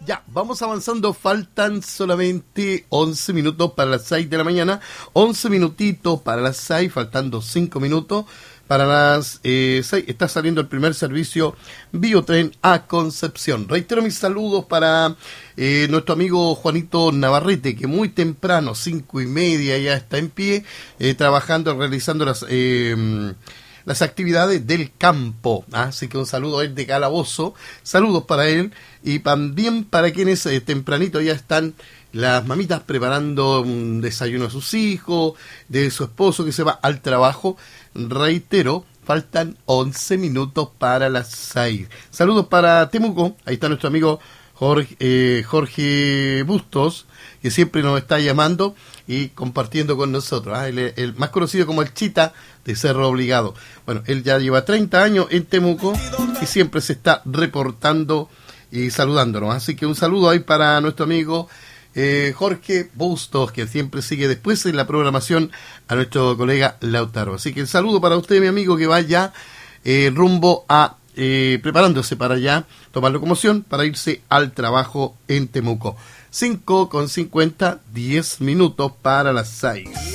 Ya, vamos avanzando, faltan solamente 11 minutos para las 6 de la mañana, 11 minutitos para las 6, faltando 5 minutos para las 6, está saliendo el primer servicio Biotren a Concepción. Reitero mis saludos para nuestro amigo Juanito Navarrete, que muy temprano, 5:30, ya está en pie, trabajando, realizando las actividades del campo. Así que un saludo a él de Calabozo, saludos para él y también para quienes tempranito ya están las mamitas preparando un desayuno a sus hijos, de su esposo que se va al trabajo. Reitero, faltan 11 minutos para las 6. Saludos para Temuco, ahí está nuestro amigo Jorge Bustos, que siempre nos está llamando y compartiendo con nosotros. El más conocido como el Chita de Cerro Obligado. Bueno, él ya lleva 30 años en Temuco y siempre se está reportando y saludándonos. Así que un saludo ahí para nuestro amigo Jorge Bustos, que siempre sigue después en la programación a nuestro colega Lautaro. Así que el saludo para usted, mi amigo, que vaya rumbo a preparándose para ya tomar locomoción para irse al trabajo en Temuco. 5:50, 10 minutos para las 6.